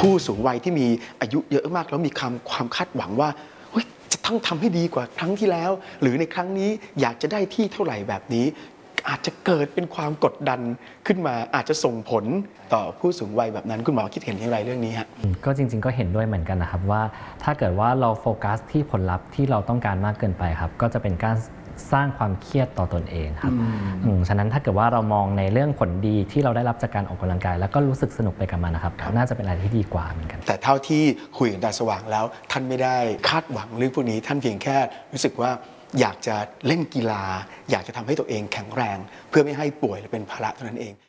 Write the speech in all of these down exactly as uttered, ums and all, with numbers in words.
ผู้สูงวัยที่มีอายุเยอะมากแล้วมีความความคาดหวังว่าจะต้องทำให้ดีกว่าครั้งที่แล้วหรือในครั้งนี้อยากจะได้ที่เท่าไหร่แบบนี้อาจจะเกิดเป็นความกดดันขึ้นมาอาจจะส่งผลต่อผู้สูงวัยแบบนั้นคุณหมอคิดเห็นอย่างไรเรื่องนี้ฮะก็จริงๆก็เห็นด้วยเหมือนกันนะครับว่าถ้าเกิดว่าเราโฟกัสที่ผลลัพธ์ที่เราต้องการมากเกินไปครับก็จะเป็นการสร้างความเครียดต่อตนเองครับฉะนั้นถ้าเกิดว่าเรามองในเรื่องผลดีที่เราได้รับจากการออกกำลังกายแล้วก็รู้สึกสนุกไปกับมันนะครับน่าจะเป็นอะไรที่ดีกว่าเหมือนกันแต่เท่าที่คุยกับดาวสว่างแล้วท่านไม่ได้คาดหวังเรื่องพวกนี้ท่านเพียงแค่รู้สึกว่าอยากจะเล่นกีฬาอยากจะทำให้ตัวเองแข็งแรงเพื่อไม่ให้ป่วยและเป็นภาระเท่านั้นเอง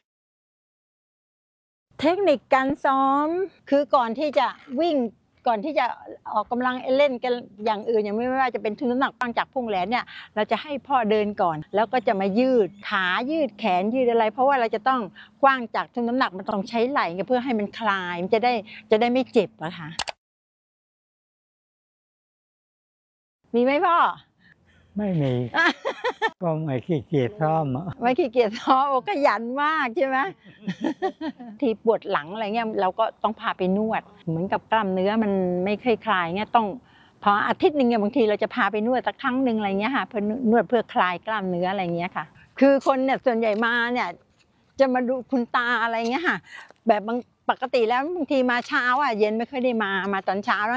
เทคนิคการซ้อมคือก่อนที่จะวิ่งก่อนที่จะออกกำลังเล่นกันอย่างอื่นอย่างไม่ว่าจะเป็นทุนน้ำหนักตั้งจากพุ่งแหลนเนี่ยเราจะให้พ่อเดินก่อนแล้วก็จะมายืดขายืดแขนยืดอะไรเพราะว่าเราจะต้องกว้างจากทุนน้ำหนักมันต้องใช้ไหล่เพื่อให้มันคลายมันจะได้จะได้ไม่เจ็บอะค่ะมีไหมพ่อไม่มี ก็ไม่ขี้เกียจซ้อมไม่ขี้เกียจซ้อมขยันมากใช่ไหม ทีปวดหลังอะไรเงี้ยเราก็ต้องพาไปนวดเหมือนกับกล้ามเนื้อมันไม่คลายคลายเงี้ยต้องพออาทิตย์หนึ่งเนี่ยบางทีเราจะพาไปนวดสักครั้งหนึ่งอะไรเงี้ยค่ะเพื่อนวดเพื่อคลายกล้ามเนื้ออะไรเงี้ยค่ะคือคนเนี่ยส่วนใหญ่มาเนี่ยจะมาดูคุณตาอะไรเงี้ยค่ะแบบบางปกติแล้วบางทีมาเช้าอ่ะเย็นไม่ค่อยได้มามาตอนเช้า